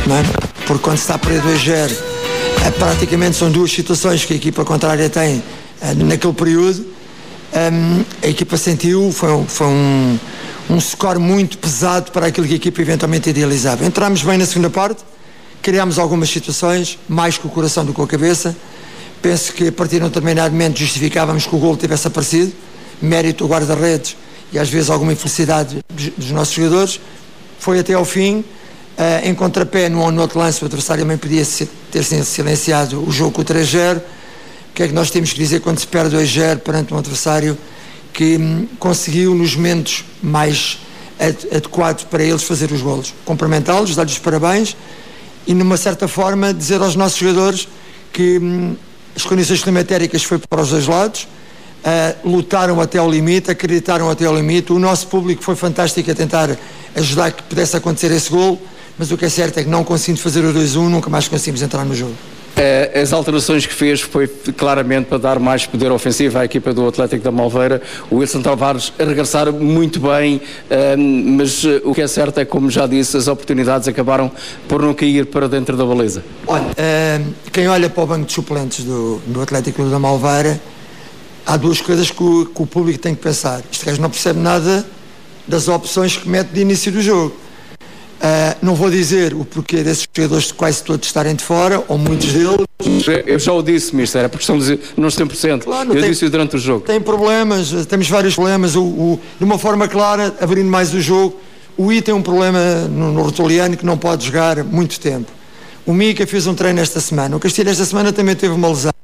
não é? Porque quando se está a perder 2-0, praticamente são duas situações que a equipa contrária tem naquele período. A equipa sentiu, foi um score muito pesado para aquilo que a equipa eventualmente idealizava. Entramos bem na segunda parte, criámos algumas situações, mais com o coração do que com a cabeça. Penso que a partir de um determinado momento justificávamos que o golo tivesse aparecido, mérito do guarda-redes e às vezes alguma infelicidade dos nossos jogadores. Foi até ao fim, em contrapé, no outro lance, o adversário também podia ter silenciado o jogo com o 3-0. O que é que nós temos que dizer quando se perde 2-0 perante um adversário que conseguiu, nos momentos mais adequados para eles, fazer os golos? Cumprimentá-los, dar-lhes parabéns e, numa certa forma, dizer aos nossos jogadores que as condições climatéricas foi para os dois lados, lutaram até ao limite, acreditaram até ao limite. O nosso público foi fantástico a tentar ajudar que pudesse acontecer esse golo, mas o que é certo é que não conseguimos fazer o 2-1, nunca mais conseguimos entrar no jogo. As alterações que fez foi claramente para dar mais poder ofensivo à equipa do Atlético da Malveira. O Wilson Tavares a regressar muito bem, mas o que é certo é que, como já disse, as oportunidades acabaram por não cair para dentro da baliza. Olha, quem olha para o banco de suplentes do Atlético da Malveira, há duas coisas que o público tem que pensar. Este gajo não percebe nada das opções que mete de início do jogo. Não vou dizer o porquê desses jogadores de quase todos estarem de fora, ou muitos deles. Eu já o disse, mister, é porque estão nos 100%. Claro, eu disse-o durante o jogo. Tem problemas, temos vários problemas. De uma forma clara, abrindo mais o jogo, o I tem um problema no Rotoliano que não pode jogar muito tempo. O Mica fez um treino esta semana. O Castilho esta semana também teve uma lesão.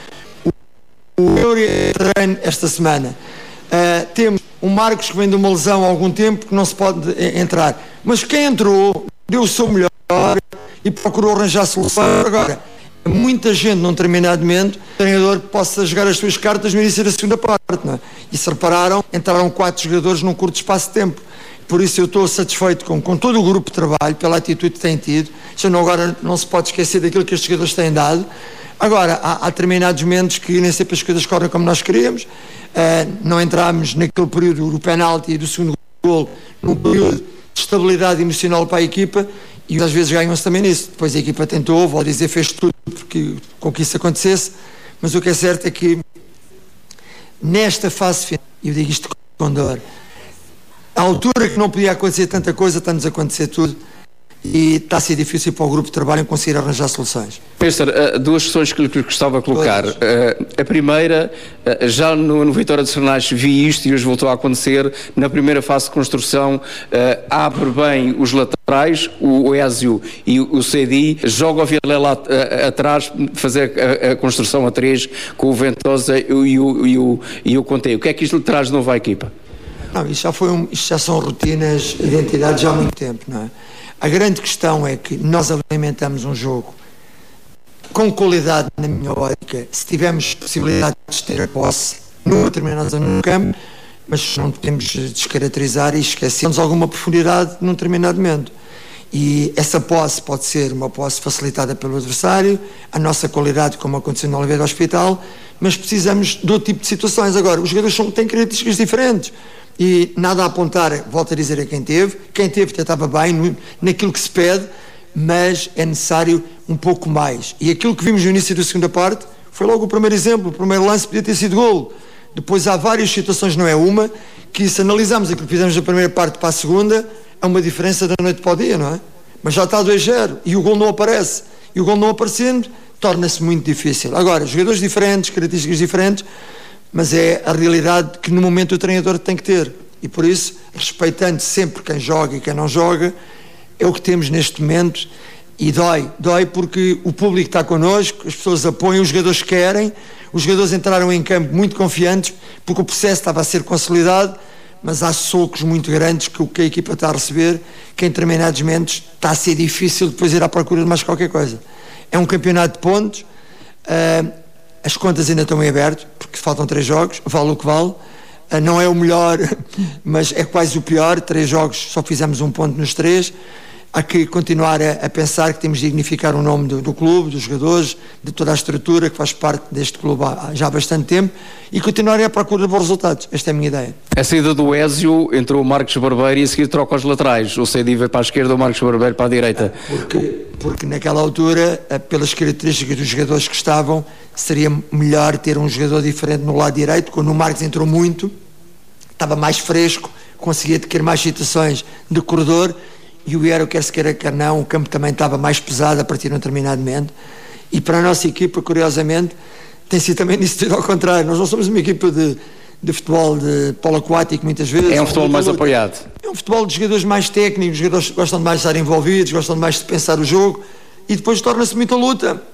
O Euri treino esta semana. Temos o Marcos que vem de uma lesão há algum tempo que não se pode entrar. Mas quem entrou deu o seu melhor e procurou arranjar solução. Agora, muita gente num determinado momento, o treinador possa jogar as suas cartas no início da segunda parte, não é? E se repararam, entraram 4 jogadores num curto espaço de tempo. Por isso eu estou satisfeito com todo o grupo de trabalho, pela atitude que têm tido. Agora não se pode esquecer daquilo que estes jogadores têm dado. Agora, há determinados momentos que nem sempre as coisas correm como nós queríamos. Não entramos naquele período do penalti e do segundo golo, num período de estabilidade emocional para a equipa, e às vezes ganham-se também nisso. Depois a equipa tentou, vou dizer, fez tudo com que isso acontecesse, mas o que é certo é que nesta fase final, e eu digo isto com dor, à altura que não podia acontecer tanta coisa, está-nos a acontecer tudo, e está a ser difícil para o grupo de trabalho conseguir arranjar soluções. Mister, duas questões que lhe gostava de colocar. A primeira, já no Vitória de Sernais vi isto e hoje voltou a acontecer. Na primeira fase de construção, abre bem os laterais, o Ézio e o Cedi, joga o Vilela atrás, fazer a construção a 3 com o Ventosa e o Conte. O que é que isto lhe traz de novo à equipa? Não, isto já são rotinas, identidades já há muito tempo, não é? A grande questão é que nós alimentamos um jogo com qualidade, na minha ótica, se tivermos possibilidade de ter a posse numa determinada zona no campo, mas não podemos descaracterizar e esquecermos alguma profundidade num determinado momento. E essa posse pode ser uma posse facilitada pelo adversário, a nossa qualidade, como aconteceu no Oliveira Hospital, mas precisamos de outro tipo de situações. Agora, os jogadores têm características diferentes. E nada a apontar, volto a dizer, a quem teve estava bem naquilo que se pede, mas é necessário um pouco mais. E aquilo que vimos no início da segunda parte foi logo o primeiro exemplo. O primeiro lance podia ter sido golo. Depois há várias situações, não é uma, que se analisarmos aquilo que fizemos da primeira parte para a segunda, é uma diferença da noite para o dia, não é? Mas já está 2-0 e o golo não aparece. E o golo não aparecendo torna-se muito difícil. Agora, jogadores diferentes, características diferentes, mas é a realidade que no momento o treinador tem que ter. E por isso, respeitando sempre quem joga e quem não joga, é o que temos neste momento. E dói porque o público está connosco, as pessoas apoiam, os jogadores querem, os jogadores entraram em campo muito confiantes, porque o processo estava a ser consolidado, mas há socos muito grandes que a equipa está a receber, que em determinados momentos está a ser difícil depois ir à procura de mais qualquer coisa. É um campeonato de pontos, as contas ainda estão em aberto, porque faltam 3 jogos, vale o que vale. Não é o melhor, mas é quase o pior. 3 jogos, só fizemos 1 ponto nos 3. há que continuar a pensar que temos de dignificar o nome do clube, dos jogadores, de toda a estrutura que faz parte deste clube já há bastante tempo, e continuar à procura de bons resultados. Esta é a minha ideia. A saída do Ézio, entrou o Marcos Barbeiro e a seguir troca os laterais. O Sedi vai para a esquerda, o Marcos Barbeiro para a direita. Porque naquela altura, pelas características dos jogadores que estavam, seria melhor ter um jogador diferente no lado direito. Quando o Marcos entrou muito, estava mais fresco, conseguia ter mais situações de corredor, e o Vieira, quer se queira, quer não, o campo também estava mais pesado a partir de um determinado momento. E para a nossa equipa, curiosamente, tem sido também nisso tudo ao contrário. Nós não somos uma equipa de futebol de polo aquático, muitas vezes. É um futebol mais apoiado. É um futebol de jogadores mais técnicos, jogadores que gostam de mais de estar envolvidos, gostam de mais de pensar o jogo, e depois torna-se muita luta.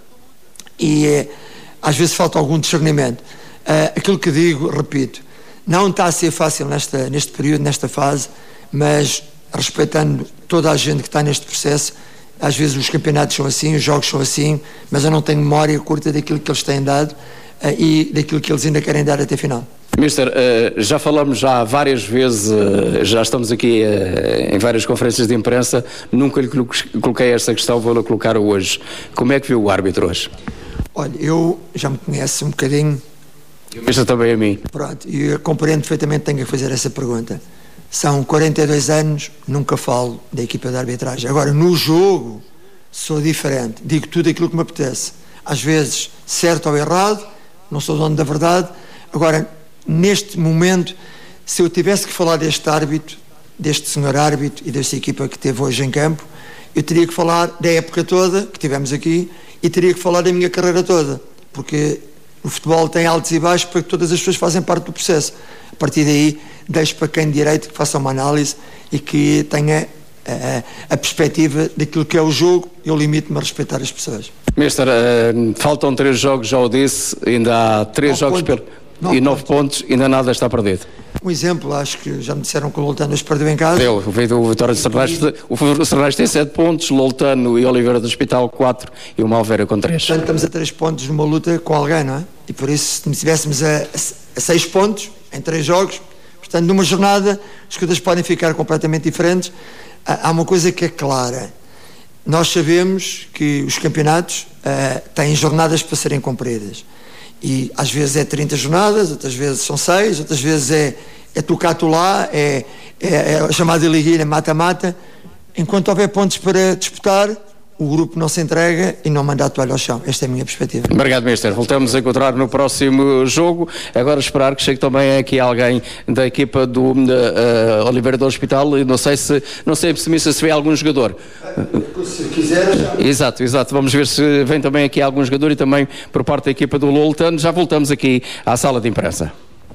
E às vezes falta algum discernimento. Aquilo que digo, repito, não está a ser fácil neste período, nesta fase, mas respeitando toda a gente que está neste processo. Às vezes os campeonatos são assim, os jogos são assim, mas eu não tenho memória curta daquilo que eles têm dado e daquilo que eles ainda querem dar até a final. Mister, já falamos já várias vezes, já estamos aqui em várias conferências de imprensa, nunca lhe coloquei esta questão, vou-lhe colocar hoje. Como é que viu o árbitro hoje? Olha, eu já me conheço um bocadinho. E o Mister também a mim. Pronto, e eu compreendo perfeitamente que tenho que fazer essa pergunta. São 42 anos, nunca falo da equipa de arbitragem. Agora, no jogo, sou diferente. Digo tudo aquilo que me apetece. Às vezes, certo ou errado, não sou dono da verdade. Agora, neste momento, se eu tivesse que falar deste árbitro, deste senhor árbitro e desta equipa que teve hoje em campo, eu teria que falar da época toda que tivemos aqui e teria que falar da minha carreira toda. Porque o futebol tem altos e baixos, porque todas as pessoas fazem parte do processo. A partir daí, deixo para quem de direito que faça uma análise e que tenha a perspectiva daquilo que é o jogo. Eu limito-me a respeitar as pessoas. Mister, faltam 3 jogos, já o disse, ainda há 3 jogos e 9 pontos, ainda nada está perdido. Um exemplo, acho que já me disseram que o Loltano nos perdeu em casa. Veio do Vitória de Serrais, o Serrais tem 7 pontos, Loltano e Oliveira do Hospital 4 e o Malveira com 3. Portanto, estamos a 3 pontos numa luta com alguém, não é? E por isso, se estivéssemos a 6 pontos em 3 jogos, portanto, numa jornada, as coisas podem ficar completamente diferentes. Há uma coisa que é clara. Nós sabemos que os campeonatos têm jornadas para serem cumpridas. E às vezes é 30 jornadas, outras vezes são 6, outras vezes é tu cá, tu lá, é a chamada liguilha mata-mata. Enquanto houver pontos para disputar, o grupo não se entrega e não manda a toalha ao chão. Esta é a minha perspectiva. Obrigado, Mister. Voltamos a encontrar no próximo jogo. Agora esperar que chegue também aqui alguém da equipa do Oliveira do Hospital. Não sei se vê algum jogador. Se quiser. Exato. Vamos ver se vem também aqui algum jogador e também por parte da equipa do Loltano. Já voltamos aqui à sala de imprensa.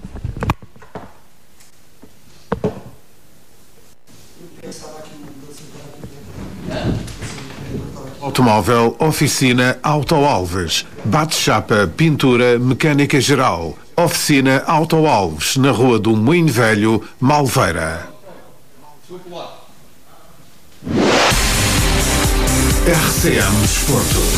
Automóvel, oficina Auto Alves, bate-chapa, pintura, mecânica geral. Oficina Auto Alves, na Rua do Moinho Velho, Malveira. RCM Desporto.